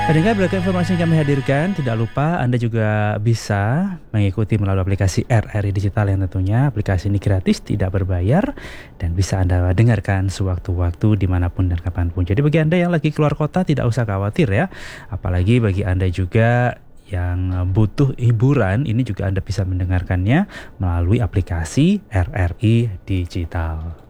Pendengar, beragam informasi yang kami hadirkan. Tidak lupa Anda juga bisa mengikuti melalui aplikasi RRI Digital yang tentunya aplikasi ini gratis, tidak berbayar, dan bisa Anda dengarkan sewaktu-waktu dimanapun dan kapanpun. Jadi bagi Anda yang lagi keluar kota tidak usah khawatir ya. Apalagi bagi Anda juga yang butuh hiburan, ini juga Anda bisa mendengarkannya melalui aplikasi RRI Digital.